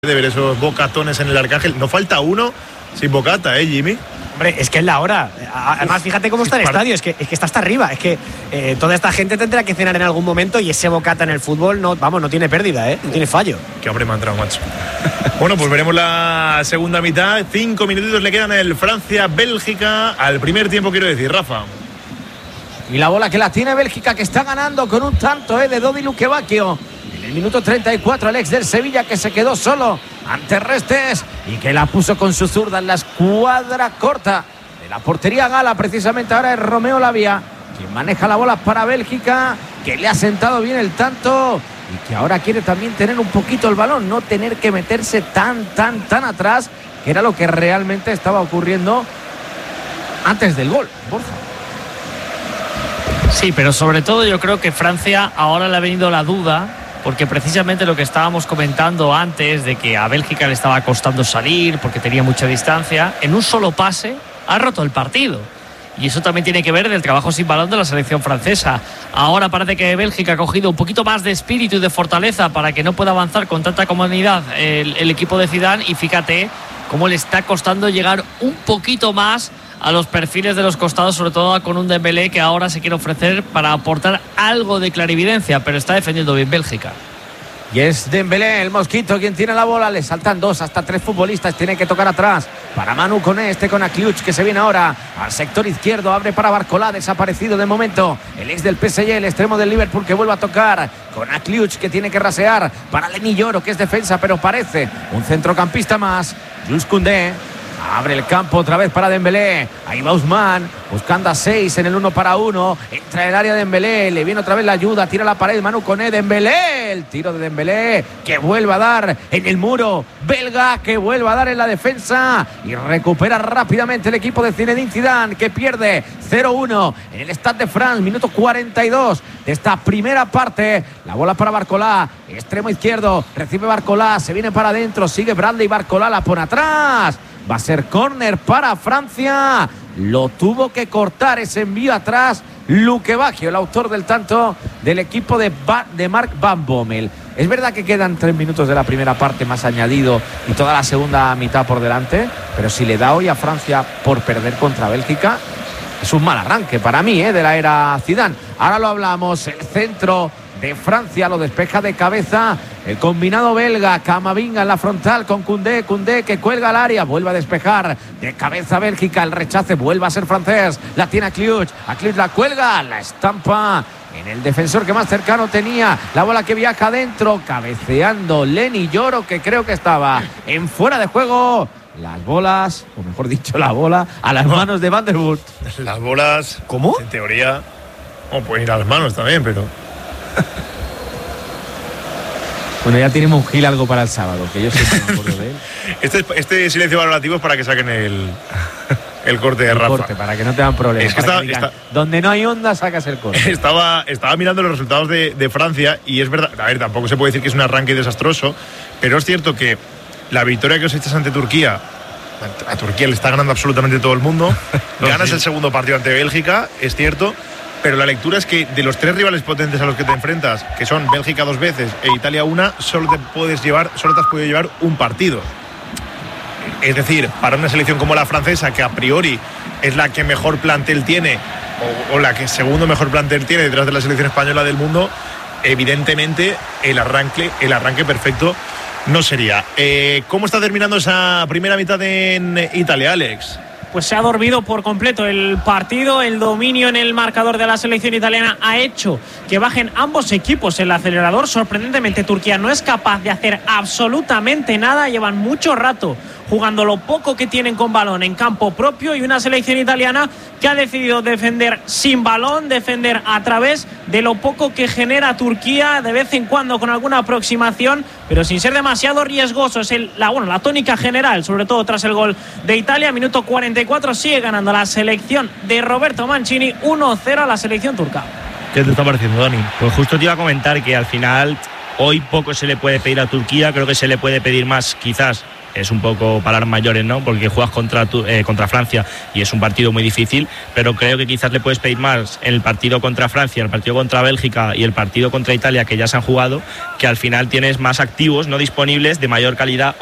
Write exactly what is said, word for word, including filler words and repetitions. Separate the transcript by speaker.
Speaker 1: de ver esos bocatones en el Arcángel. No falta uno sin bocata, ¿eh, Jimmy?
Speaker 2: Hombre, es que es la hora. Además, fíjate cómo está el estadio. Es que, es que está hasta arriba. Es que eh, toda esta gente tendrá que cenar en algún momento y ese bocata en el fútbol, no, vamos, no tiene pérdida, ¿eh? No tiene fallo.
Speaker 1: Qué hombre me ha entrado, macho. Bueno, pues veremos la segunda mitad. Cinco minutitos le quedan el Francia-Bélgica. Al primer tiempo, quiero decir, Rafa.
Speaker 3: Y la bola que la tiene Bélgica, que está ganando con un tanto eh, de Dodi Lukebakio. En el minuto treinta y cuatro, el ex del Sevilla, que se quedó solo ante Restes y que la puso con su zurda en la escuadra corta de la portería gala. Precisamente ahora es Romeo Lavia quien maneja la bola para Bélgica, que le ha sentado bien el tanto y que ahora quiere también tener un poquito el balón, no tener que meterse tan, tan, tan atrás, que era lo que realmente estaba ocurriendo antes del gol. Borja.
Speaker 4: Sí, pero sobre todo yo creo que Francia ahora le ha venido la duda, porque precisamente lo que estábamos comentando antes de que a Bélgica le estaba costando salir porque tenía mucha distancia, en un solo pase ha roto el partido. Y eso también tiene que ver del trabajo sin balón de la selección francesa. Ahora parece que Bélgica ha cogido un poquito más de espíritu y de fortaleza para que no pueda avanzar con tanta comodidad el, el equipo de Zidane, y fíjate cómo le está costando llegar un poquito más a los perfiles de los costados, sobre todo con un Dembélé que ahora se quiere ofrecer para aportar algo de clarividencia, pero está defendiendo bien Bélgica.
Speaker 3: Y es Dembélé, el mosquito, quien tiene la bola. Le saltan dos, hasta tres futbolistas. Tiene que tocar atrás para Manu Koné, este con Akliuch, que se viene ahora al sector izquierdo. Abre para Barcola, desaparecido de momento el ex del P S G, el extremo del Liverpool, que vuelve a tocar con Akliuch, que tiene que rasear para Lenny Yoro, que es defensa, pero parece un centrocampista más. Jules Koundé abre el campo otra vez para Dembélé. Ahí va Ousmane buscando a seis en el uno para uno. Entra en el área de Dembélé. Le viene otra vez la ayuda. Tira la pared. Manu Koné. Dembélé. El tiro de Dembélé, que vuelve a dar en el muro belga, que vuelve a dar en la defensa. Y recupera rápidamente el equipo de Zinedine Zidane, que pierde cero uno en el Stade de France. Minuto cuarenta y dos de esta primera parte. La bola para Barcola. Extremo izquierdo. Recibe Barcola. Se viene para adentro. Sigue Bradley. Barcola la pone atrás. Va a ser córner para Francia. Lo tuvo que cortar ese envío atrás Lukebakio, el autor del tanto del equipo de, ba de Mark Van Bommel. Es verdad que quedan tres minutos de la primera parte más añadido y toda la segunda mitad por delante, pero si le da hoy a Francia por perder contra Bélgica, es un mal arranque para mí, ¿eh? de la era Zidane. Ahora lo hablamos, el centro de Francia lo despeja de cabeza el combinado belga. Camavinga en la frontal con Koundé. Koundé que cuelga al área, vuelve a despejar de cabeza Bélgica. El rechace vuelve a ser francés. La tiene Akliuch. Akliuch la cuelga, la estampa en el defensor que más cercano tenía. La bola que viaja adentro, cabeceando Lenny Yoro, que creo que estaba en fuera de juego. Las bolas, o mejor dicho, la bola a las manos de Van der Voort.
Speaker 1: Las bolas,
Speaker 2: ¿cómo?
Speaker 1: En teoría, o pueden ir a las manos también, pero...
Speaker 3: Bueno, ya tenemos un Gil algo para el sábado, que yo sé que me acuerdo de él.
Speaker 1: Este, este silencio valorativo es para que saquen el, el corte de
Speaker 3: el
Speaker 1: Rafa.
Speaker 3: Corte, para que no tengan problemas.
Speaker 1: Es que está, que digan,
Speaker 3: está, donde no hay onda, sacas el corte.
Speaker 1: Estaba, estaba mirando los resultados de, de Francia y es verdad, a ver, tampoco se puede decir que es un arranque desastroso, pero es cierto que la victoria que os echas ante Turquía, a Turquía le está ganando absolutamente todo el mundo. No, ganas sí. El segundo partido ante Bélgica, es cierto. Pero la lectura es que de los tres rivales potentes a los que te enfrentas, que son Bélgica dos veces e Italia una, solo te puedes llevar, solo te has podido llevar un partido. Es decir, para una selección como la francesa, que a priori es la que mejor plantel tiene, o, o la que segundo mejor plantel tiene detrás de la selección española del mundo, evidentemente el arranque, el arranque perfecto no sería. Eh, ¿Cómo está terminando esa primera mitad en Italia, Alex?
Speaker 5: Pues se ha dormido por completo el partido. El dominio en el marcador de la selección italiana ha hecho que bajen ambos equipos el acelerador. Sorprendentemente, Turquía no es capaz de hacer absolutamente nada. Llevan mucho rato jugando lo poco que tienen con balón en campo propio, y una selección italiana que ha decidido defender sin balón, defender a través de lo poco que genera Turquía, de vez en cuando con alguna aproximación, pero sin ser demasiado riesgoso. Es el, la, bueno, la tónica general, sobre todo tras el gol de Italia. Minuto cuarenta y cuatro, sigue ganando la selección de Roberto Mancini, uno cero a la selección turca.
Speaker 6: ¿Qué te está pareciendo, Dani? Pues justo te iba a comentar que al final hoy poco se le puede pedir a Turquía. Creo que se le puede pedir más quizás es un poco palabras mayores, ¿no? Porque juegas contra, tu, eh, contra Francia y es un partido muy difícil, pero creo que quizás le puedes pedir más en el partido contra Francia, el partido contra Bélgica y el partido contra Italia, que ya se han jugado, que al final tienes más activos no disponibles de mayor calidad